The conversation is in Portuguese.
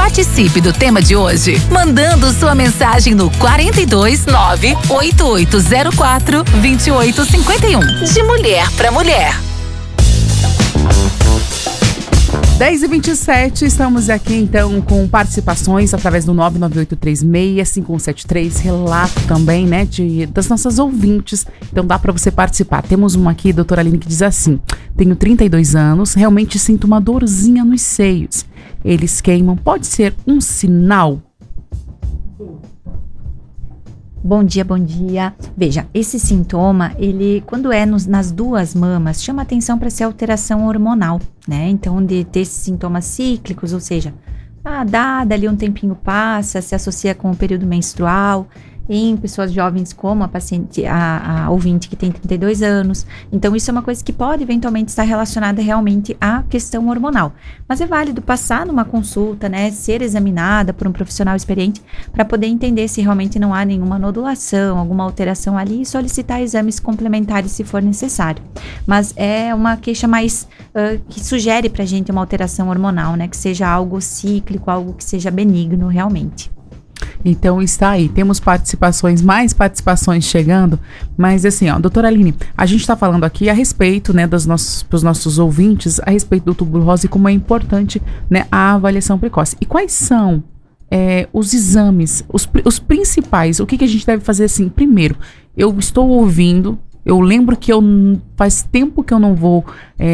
Participe do tema de hoje, mandando sua mensagem no 42 98804 2851. De mulher para mulher. 10h27, estamos aqui então com participações através do 998365173, relato também, né, das nossas ouvintes, então dá para você participar. Temos uma aqui, doutora Aline, que diz assim: tenho 32 anos, realmente sinto uma dorzinha nos seios, eles queimam, pode ser um sinal? Bom dia, bom dia. Veja, esse sintoma, ele, quando é nas duas mamas, chama atenção para ser alteração hormonal, né? Então, de ter esses sintomas cíclicos, ou seja, dali um tempinho passa, se associa com o período menstrual, em pessoas jovens como a paciente, a ouvinte que tem 32 anos. Então, isso é uma coisa que pode eventualmente estar relacionada realmente à questão hormonal. Mas é válido passar numa consulta, né, ser examinada por um profissional experiente para poder entender se realmente não há nenhuma nodulação, alguma alteração ali e solicitar exames complementares se for necessário. Mas é uma queixa mais que sugere para a gente uma alteração hormonal, né, que seja algo cíclico, algo que seja benigno realmente. Então está aí, temos mais participações chegando, mas assim, doutora Aline, a gente está falando aqui a respeito, né, pros nossos ouvintes, a respeito do Outubro Rosa e como é importante, né, a avaliação precoce. E quais são os exames, os principais, o que a gente deve fazer assim? Primeiro, eu estou ouvindo, eu lembro que faz tempo que eu não vou